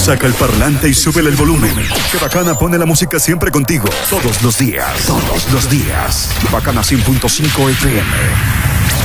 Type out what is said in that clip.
Saca el parlante y súbele el volumen. Que Bacana pone la música siempre contigo. Todos los días. Todos los días. Bacana 100.5 FM.